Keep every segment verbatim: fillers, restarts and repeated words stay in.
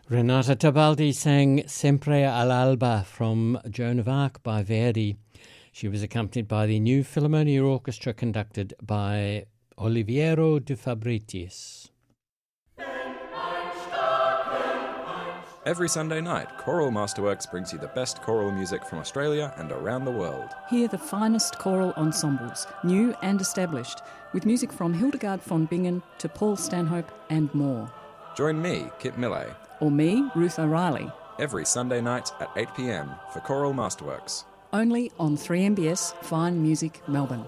Renata Tebaldi sang Sempre all'Alba from Joan of Arc by Verdi. She was accompanied by the New Philharmonia Orchestra conducted by Oliviero de Fabritius. Every Sunday night, Choral Masterworks brings you the best choral music from Australia and around the world. Hear the finest choral ensembles, new and established, with music from Hildegard von Bingen to Paul Stanhope and more. Join me, Kit Millay, Or me, Ruth O'Reilly, every Sunday night at eight p m for Choral Masterworks. only on three M B S Fine Music Melbourne.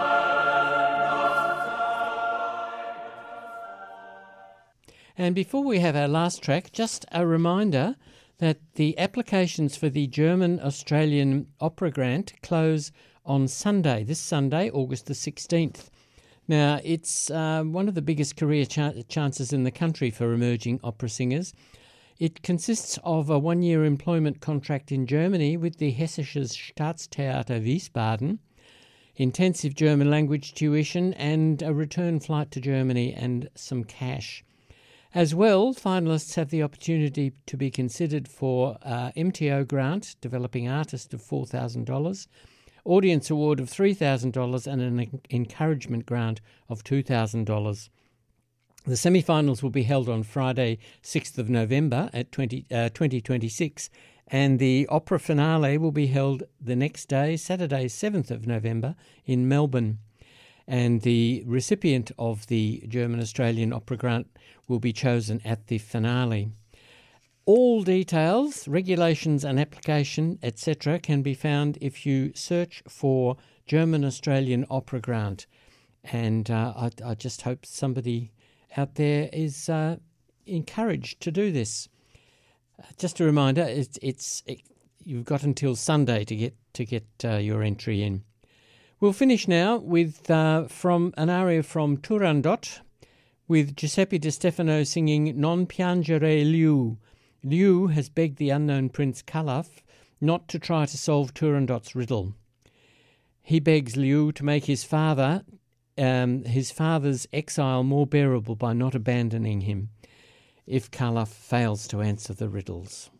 And before we have our last track, just a reminder that the applications for the German-Australian Opera Grant close on Sunday, this Sunday, August the sixteenth. Now, it's uh, one of the biggest career ch- chances in the country for emerging opera singers. It consists of a one-year employment contract in Germany with the Hessisches Staatstheater Wiesbaden, intensive German language tuition and a return flight to Germany and some cash. As well, finalists have the opportunity to be considered for uh, M T O grant, Developing Artist, of four thousand dollars, Audience Award of three thousand dollars and an Encouragement Grant of two thousand dollars. The semi-finals will be held on Friday, sixth of November at twenty, uh, twenty twenty-six, and the opera finale will be held the next day, Saturday, seventh of November, in Melbourne. And the recipient of the German-Australian Opera Grant will be chosen at the finale. All details, regulations and application, et cetera can be found if you search for German-Australian Opera Grant. And uh, I, I just hope somebody out there is uh, encouraged to do this. Uh, just a reminder, it's, it's it, you've got until Sunday to get to get uh, your entry in. We'll finish now with uh, from an aria from Turandot, with Giuseppe Di Stefano singing Non piangere Liu. Liu has begged the unknown Prince Calaf not to try to solve Turandot's riddle. He begs Liu to make his father, um, his father's exile more bearable by not abandoning him if Calaf fails to answer the riddles.